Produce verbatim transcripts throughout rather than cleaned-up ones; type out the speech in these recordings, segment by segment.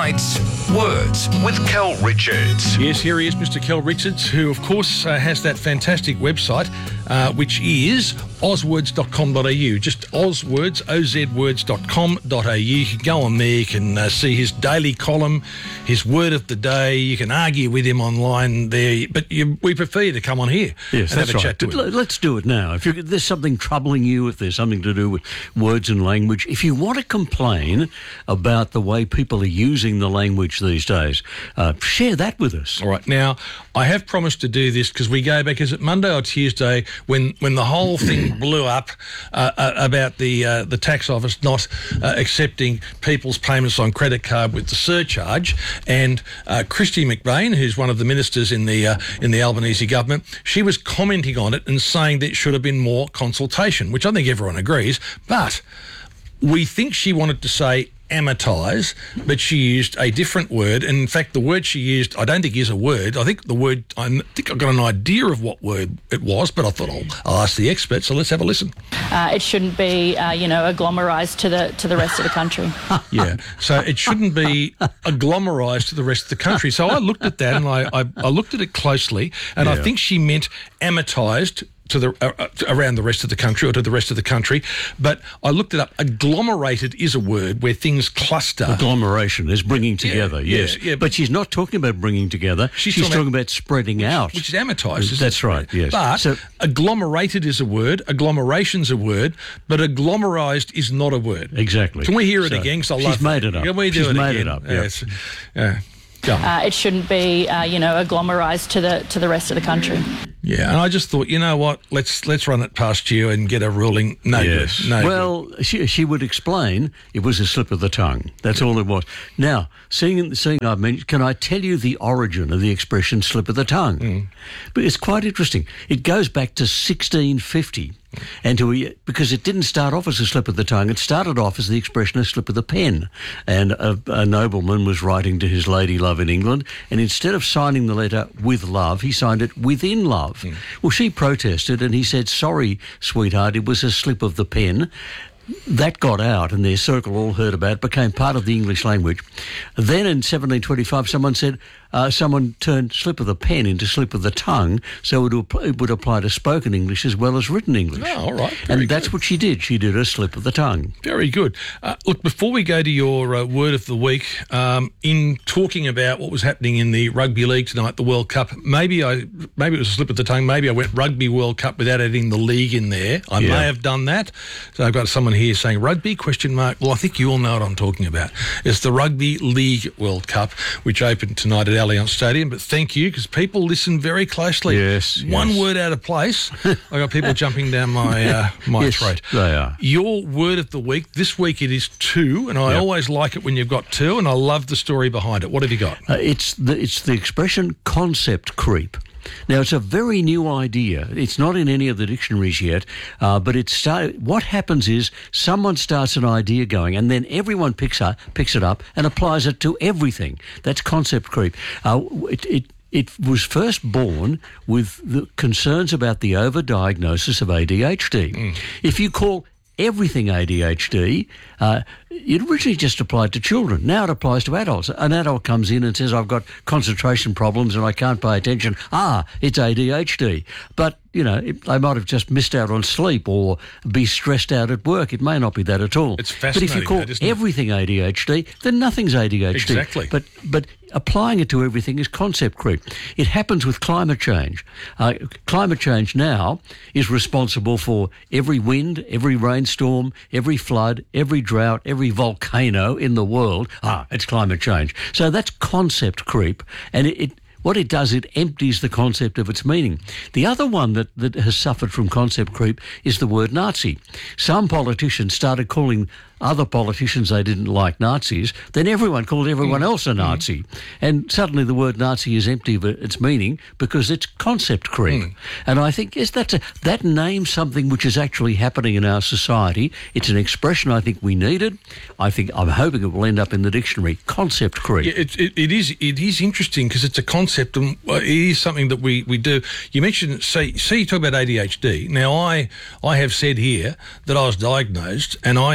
tonight's Words with Kel Richards. Yes, here he is, Mister Kel Richards, who, of course, uh, has that fantastic website, uh, which is oz words dot com dot a u. Just Ozwords, O Z words dot com dot a u. You can go on there, you can uh, see his daily column, his word of the day. You can argue with him online there, but you, we prefer you to come on here yes, and that's have a right. chat to But him. let's do it now. If, if there's something troubling you, if there's something to do with words and language, if you want to complain about the way people are using the language these days, uh, share that with us. All right. Now, I have promised to do this because we go back, is it Monday or Tuesday, when, when the whole thing blew up uh, uh, about the uh, the tax office not uh, accepting people's payments on credit card with the surcharge, and uh, Christy McBain, who's one of the ministers in the uh, in the Albanese government, she was commenting on it and saying that it should have been more consultation, which I think everyone agrees, but we think she wanted to say amortise, but she used a different word. And in fact, the word she used, I don't think is a word. I think the word, I think I got an idea of what word it was, but I thought I'll, I'll ask the expert. So let's have a listen. Uh, it shouldn't be, uh, you know, agglomerised to the to the rest of the country. Yeah, so it shouldn't be agglomerised to the rest of the country. So I looked at that and I, I, I looked at it closely, and Yeah. I think she meant amortised to the uh, uh, around the rest of the country, or to the rest of the country. But I looked it up. Agglomerated is a word where things cluster. Agglomeration is bringing together, yeah, yes. yeah, but, but she's not talking about bringing together. She's She's, talking talking, about, spreading out. Which is amortised, isn't That's it? right, yes. But So- agglomerated is a word, agglomeration's a word, but agglomerised is not a word. Exactly. Can we hear it So again? 'Cause I she's love made that. it up. Can we do She's it made again? it up, Yeah, yeah. it's- yeah. Go on. Uh, it shouldn't be, uh, you know, agglomerised to the to the rest of the country. Yeah, and I just thought, you know what? Let's let's run it past you and get a ruling. No Yes. good. No good. well, she, she would explain it was a slip of the tongue. That's all it was. Now, seeing seeing I've mentioned, can I tell you the origin of the expression slip of the tongue? Mm. But it's quite interesting. It goes back to sixteen fifty. And to, because it didn't start off as a slip of the tongue, it started off as the expression a slip of the pen. And a, a nobleman was writing to his lady love in England, and instead of signing the letter with love, he signed it within love. Mm. Well, she protested, and he said, "Sorry, sweetheart, it was a slip of the pen." That got out, and their circle all heard about it, became part of the English language. Then in seventeen twenty-five, someone said, uh, someone turned slip of the pen into slip of the tongue, so it would, it would apply to spoken English as well as written English. Oh, all right. Very And that's good. what she did. She did a slip of the tongue. Very good. Uh, look, before we go to your uh, word of the week, um, in talking about what was happening in the Rugby League tonight, the World Cup, maybe I maybe it was a slip of the tongue. Maybe I went Rugby World Cup without adding the league in there. I Yeah. may have done that. So I've got someone here saying rugby question mark. Well, I think you all know what I'm talking about. It's the Rugby League World Cup, which opened tonight at Allianz Stadium. But thank you, because people listen very closely. Yes, One yes. word out of place, I got people jumping down my uh, my Yes, throat. they are. Your word of the week, this week it is two, and I Yep. always like it when you've got two, and I love the story behind it. What have you got? Uh, it's the it's the expression concept creep. Now, it's a very new idea. It's not in any of the dictionaries yet, uh, but it's start, what happens is someone starts an idea going, and then everyone picks up picks it up and applies it to everything. That's concept creep. Uh, it, it It was first born with the concerns about the overdiagnosis of A D H D. Mm. If you call everything A D H D, uh, it originally just applied to children. Now it applies to adults. An adult comes in and says, "I've got concentration problems and I can't pay attention." Ah, it's A D H D. But, you know, it, they might have just missed out on sleep or be stressed out at work. It may not be that at all. It's But if fascinating, you call that, isn't it? everything A D H D, then nothing's A D H D. Exactly. But but applying it to everything is concept creep. It happens with climate change. Uh, climate change now is responsible for every wind, every rainstorm, every flood, every drought, every volcano in the world. Ah, it's climate change. So that's concept creep, and it, it what it does, it empties the concept of its meaning. The other one that, that has suffered from concept creep is the word Nazi. Some politicians started calling other politicians they didn't like Nazis, then everyone called everyone mm. else a Nazi. Mm. And suddenly the word Nazi is empty of its meaning because it's concept creep. Mm. And I think, yes, that's a, that names something which is actually happening in our society. It's an expression I think we needed. I think, I'm hoping it will end up in the dictionary, concept creep. Yeah, it, it, it is it is interesting because it's a concept and it is something that we, we do. You mentioned, say, say you talk about A D H D. Now, I I have said here that I was diagnosed and I actually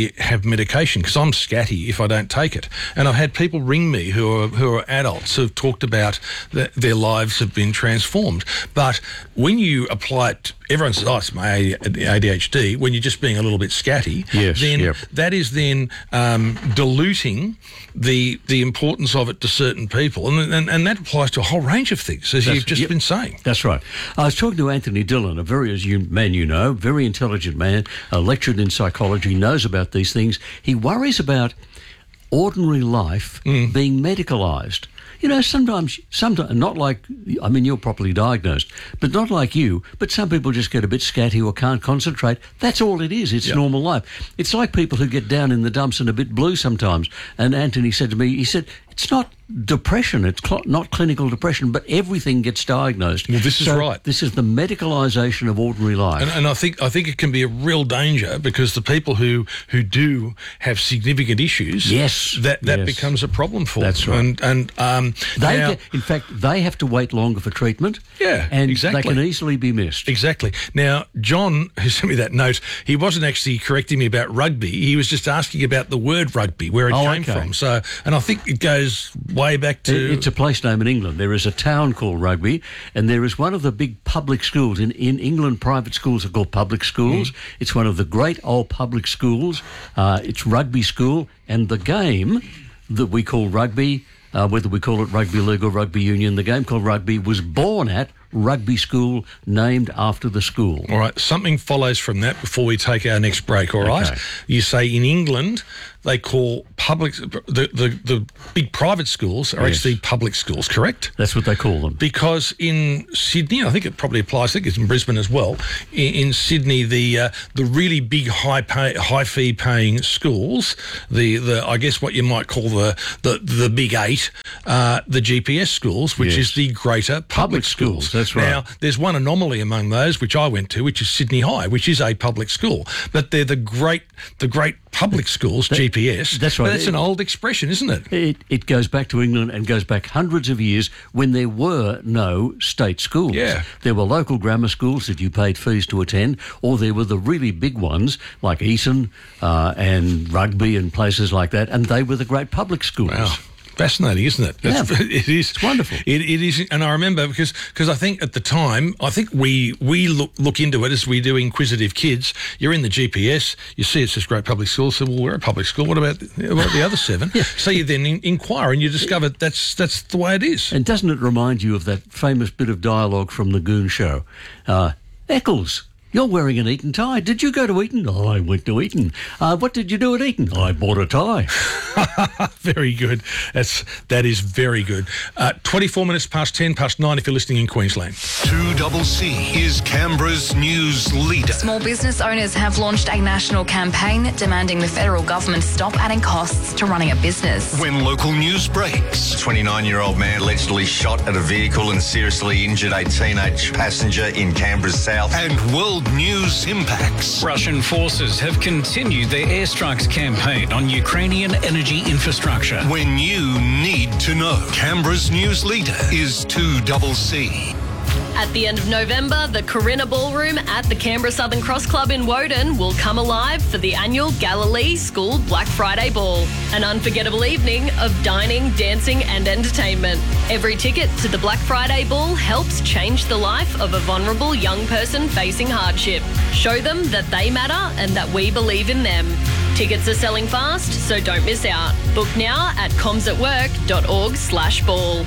actually have medication because I'm scatty if I don't take it. And I've had people ring me who are who are adults who have talked about that their lives have been transformed. But when you apply it, everyone says, "Oh, it's my A D H D." When you're just being a little bit scatty, yes, then yep. that is then um, diluting the the importance of it to certain people, and, and and that applies to a whole range of things, as That's, you've just yep, been saying. That's right. I was talking to Anthony Dillon, a very, as you man you know, very intelligent man, uh, lectured in psychology, knows about these things. He worries about ordinary life mm. being medicalised. You know, sometimes, sometimes, not like, I mean, you're properly diagnosed, but not like you, but some people just get a bit scatty or can't concentrate. That's all it is. It's yep. normal life. It's like people who get down in the dumps and a bit blue sometimes. And Anthony said to me, he said, it's not depression, it's cl- not clinical depression, but everything gets diagnosed. Well, this is so right. This is the medicalisation of ordinary life. And, and I think I think it can be a real danger because the people who, who do have significant issues, yes, that, that yes. becomes a problem for That's them. right. And, and um, they now, get, in fact, they have to wait longer for treatment. Yeah, and exactly. they can easily be missed. Exactly. Now, John, who sent me that note, he wasn't actually correcting me about rugby. He was just asking about the word rugby, where it oh, came okay. from. So, and I think it goes way back to... It's a place name in England. There is a town called Rugby, and there is one of the big public schools. In, in England, private schools are called public schools. Mm. It's one of the great old public schools. Uh, it's Rugby School, and the game that we call rugby, uh, whether we call it rugby league or rugby union, the game called rugby was born at Rugby School, named after the school. All right, something follows from that before we take our next break, all right? Okay. You say in England they call public, the, the, the big private schools are yes. actually public schools, correct? That's what they call them. Because in Sydney, I think it probably applies, I think it's in Brisbane as well, in, in Sydney, the uh, the really big high pay, high fee paying schools, the, the I guess what you might call the the, the big eight, uh, the G P S schools, which yes. is the greater public, public schools. schools. That's right. Now, there's one anomaly among those, which I went to, which is Sydney High, which is a public school. But they're the great the great public schools, that, G P S. That's right. But that's an old expression, isn't it? It, it goes back to England and goes back hundreds of years when there were no state schools. Yeah. There were local grammar schools that you paid fees to attend, or there were the really big ones like Eton uh, and Rugby and places like that, and they were the great public schools. Wow. Fascinating, isn't it? Yeah, That's, it is. It's wonderful. It, it is, and I remember because because I think at the time, I think we we look look into it as we do inquisitive kids. You're in the G P S, you see it says great public school. So well, we're a public school. What about what about the other seven? Yeah. So you then in, inquire and you discover that's that's the way it is. And doesn't it remind you of that famous bit of dialogue from the Goon Show? Uh, Eccles, you're wearing an Eton tie. Did you go to Eton? Oh, I went to Eton. Uh, what did you do at Eton? I bought a tie. Very good. That's that is very good. Uh, Twenty-four minutes past ten, past nine. If you're listening in Queensland, two double C is Canberra's news leader. Small business owners have launched a national campaign demanding the federal government stop adding costs to running a business. When local news breaks, a twenty-nine-year-old man allegedly shot at a vehicle and seriously injured a teenage passenger in Canberra's south. And world news impacts. Russian forces have continued their airstrikes campaign on Ukrainian energy infrastructure. When you need to know, Canberra's news leader is two double C. At the end of November, the Corinna Ballroom at the Canberra Southern Cross Club in Woden will come alive for the annual Galilee School Black Friday Ball, an unforgettable evening of dining, dancing and entertainment. Every ticket to the Black Friday Ball helps change the life of a vulnerable young person facing hardship. Show them that they matter and that we believe in them. Tickets are selling fast, so don't miss out. Book now at comsatwork.org slash ball.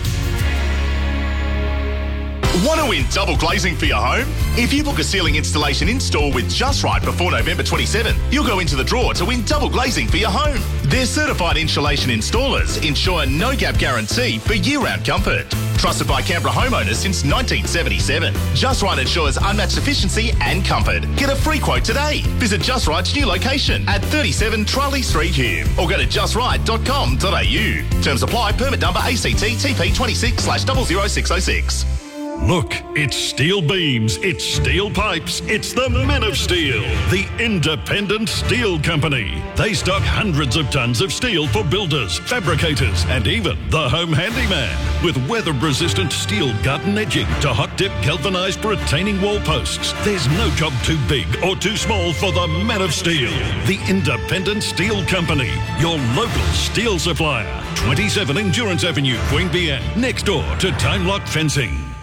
Want to win double glazing for your home? If you book a ceiling installation in-store with Just Right before November twenty-seventh, you'll go into the draw to win double glazing for your home. Their certified insulation installers ensure no-gap guarantee for year-round comfort. Trusted by Canberra homeowners since nineteen seventy-seven. Just Right ensures unmatched efficiency and comfort. Get a free quote today. Visit Just Right's new location at thirty-seven Charlie Street, Hume, or go to just right dot com dot a u. Terms apply. Permit number A C T T P twenty-six slash double zero six oh six. Look, it's steel beams, it's steel pipes, it's the Men of Steel, the independent steel company. They stock hundreds of tons of steel for builders, fabricators, and even the home handyman. With weather-resistant steel garden edging to hot-dip galvanised retaining wall posts, there's no job too big or too small for the Men of Steel, the independent steel company, your local steel supplier. twenty-seven Endurance Avenue, Queanbeyan, next door to Time Lock Fencing.